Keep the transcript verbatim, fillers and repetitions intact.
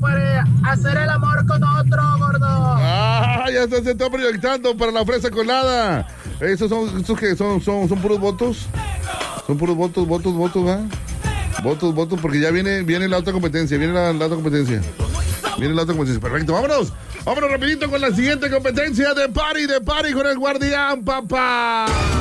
para hacer el amor con otro, gordo. Ah, ya está, se está proyectando para la fresa colada. ¿Esos son, esos que son, son, son puros votos? Son puros votos, votos, votos, ¿ah? Votos, votos, porque ya viene, viene la otra competencia, viene la, la otra competencia. Viene la otra competencia. Perfecto, vámonos. Vámonos rapidito con la siguiente competencia de party, de party con el guardián, papá.